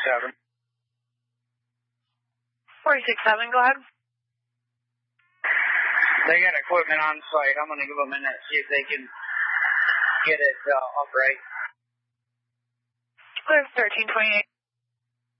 467. 467, go ahead. They got equipment on site. I'm going to give them a minute, see if they can get it upright. Clear 1328.